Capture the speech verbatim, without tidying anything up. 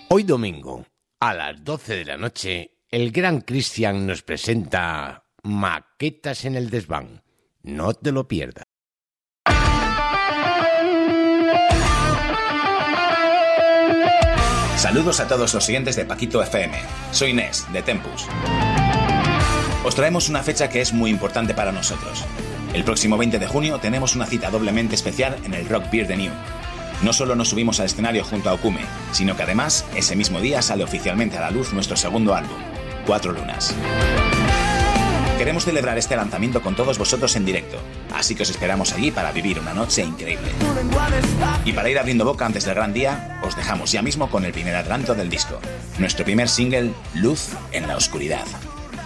Hoy domingo, a las doce de la noche, el gran Cristian nos presenta Maquetas en el Desván. No te lo pierdas. Saludos a todos los siguientes de Paquito F M. Soy Inés, de Tempus. Os traemos una fecha que es muy importante para nosotros. El próximo veinte de junio tenemos una cita doblemente especial en el Rock Beer de New. No solo nos subimos al escenario junto a Okume, sino que además ese mismo día sale oficialmente a la luz nuestro segundo álbum, Cuatro Lunas. Queremos celebrar este lanzamiento con todos vosotros en directo, así que os esperamos allí para vivir una noche increíble. Y para ir abriendo boca antes del gran día, os dejamos ya mismo con el primer adelanto del disco, nuestro primer single, Luz en la Oscuridad.